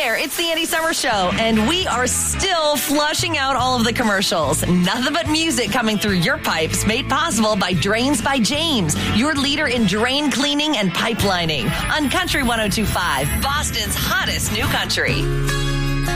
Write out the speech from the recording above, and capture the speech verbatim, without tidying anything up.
there, it's the Andy Summer Show, and we are still flushing out all of the commercials. Nothing but music coming through your pipes, made possible by Drains by James, your leader in drain cleaning and pipelining. On Country one oh two point five, Boston's hottest new country.